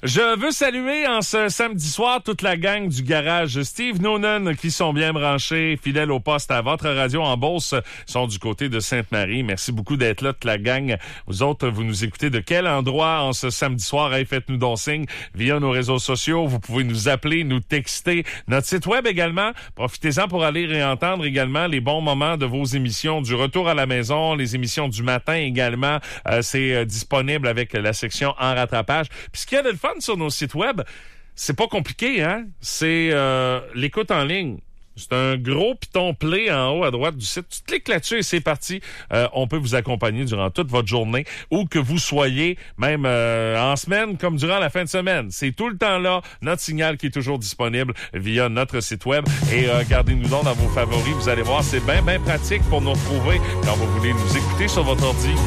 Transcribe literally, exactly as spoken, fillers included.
Je veux saluer en ce samedi soir toute la gang du garage Steve Noonan qui sont bien branchés, fidèles au poste à votre radio en Beauce, sont du côté de Sainte-Marie. Merci beaucoup d'être là, toute la gang. Vous autres, vous nous écoutez de quel endroit en ce samedi soir? Hey, faites-nous donc signe via nos réseaux sociaux. Vous pouvez nous appeler, nous texter. Notre site web également. Profitez-en pour aller réentendre également les bons moments de vos émissions du retour à la maison, les émissions du matin également. Euh, c'est euh, disponible avec la section en rattrapage. Puis ce qu'il y a de le fun sur nos sites web, c'est pas compliqué, hein? C'est euh, l'écoute en ligne. C'est un gros piton play en haut à droite du site. Tu cliques là-dessus et c'est parti. Euh, on peut vous accompagner durant toute votre journée, où que vous soyez, même euh, en semaine comme durant la fin de semaine. C'est tout le temps là. Notre signal qui est toujours disponible via notre site web. Et euh, gardez-nous donc dans vos favoris. Vous allez voir, c'est bien, bien pratique pour nous retrouver quand vous voulez nous écouter sur votre ordi.